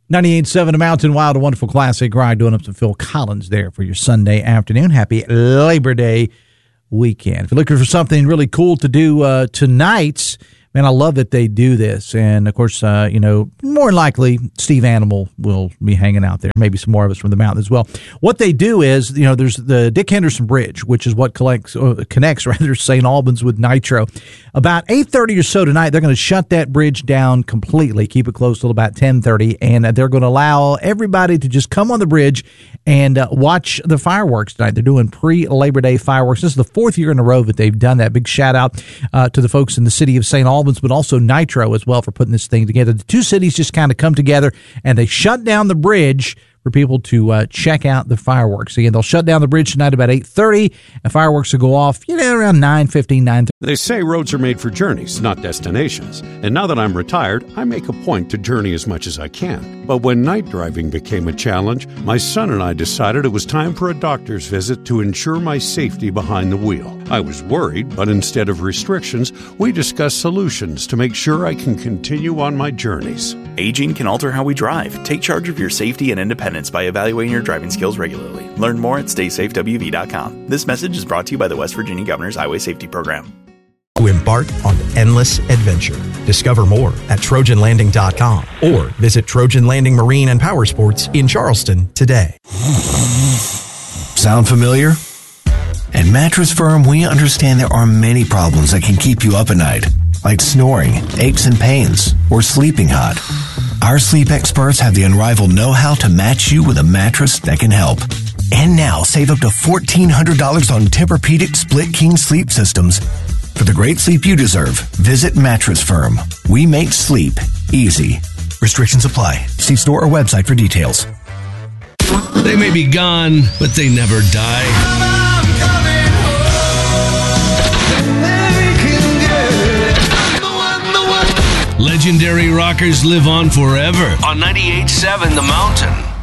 98.7 The Mountain Wild, a wonderful classic ride doing up to Phil Collins there for your Sunday afternoon. Happy Labor Day weekend. If you're looking for something really cool to do tonight, man, I love that they do this. And, of course, more than likely, Steve Animal will be hanging out there. Maybe some more of us from the mountain as well. What they do is, there's the Dick Henderson Bridge, which is what connects St. Albans with Nitro. About 8:30 or so tonight, they're going to shut that bridge down completely, keep it closed till about 10:30, and they're going to allow everybody to just come on the bridge and watch the fireworks tonight. They're doing pre-Labor Day fireworks. This is the fourth year in a row that they've done that. Big shout-out to the folks in the city of St. Albans, but also Nitro as well for putting this thing together. The two cities just kind of come together, and they shut down the bridge for people to check out the fireworks. Again, they'll shut down the bridge tonight about 8:30, and fireworks will go off, around 9:15, 9:30. They say roads are made for journeys, not destinations. And now that I'm retired, I make a point to journey as much as I can. But when night driving became a challenge, my son and I decided it was time for a doctor's visit to ensure my safety behind the wheel. I was worried, but instead of restrictions, we discussed solutions to make sure I can continue on my journeys. Aging can alter how we drive. Take charge of your safety and independence by evaluating your driving skills regularly. Learn more at StaySafeWV.com. This message is brought to you by the West Virginia Governor's Highway Safety Program. To embark on endless adventure. Discover more at TrojanLanding.com or visit Trojan Landing Marine and Power Sports in Charleston today. Sound familiar? At Mattress Firm, we understand there are many problems that can keep you up at night, like snoring, aches and pains, or sleeping hot. Our sleep experts have the unrivaled know-how to match you with a mattress that can help. And now, save up to $1,400 on Tempur-Pedic Split King sleep systems. For the great sleep you deserve, visit Mattress Firm. We make sleep easy. Restrictions apply. See store or website for details. They may be gone, but they never die. Legendary rockers live on forever on 98.7 The Mountain.